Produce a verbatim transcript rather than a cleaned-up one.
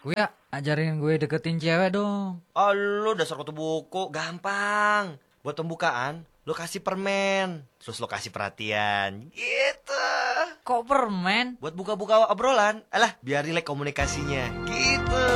Gue ya, ajarin gue deketin cewek dong. Oh, lu dasar kutu buku, gampang. Buat pembukaan, lu kasih permen, terus lu kasih perhatian, gitu. Kok permen? Buat buka-buka obrolan, alah biar rileks komunikasinya, gitu.